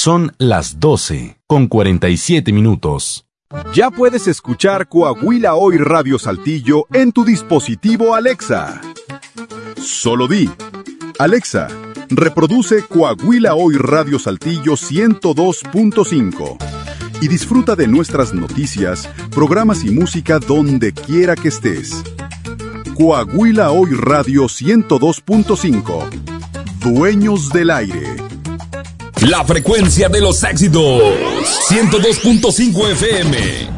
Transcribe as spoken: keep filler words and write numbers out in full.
Son las doce con cuarenta y siete minutos. Ya puedes escuchar Coahuila Hoy Radio Saltillo en tu dispositivo Alexa. Solo di: Alexa, reproduce Coahuila Hoy Radio Saltillo ciento dos punto cinco y disfruta de nuestras noticias, programas y música donde quiera que estés. Coahuila Hoy Radio ciento dos punto cinco. Dueños del aire. La frecuencia de los éxitos. ciento dos punto cinco F M.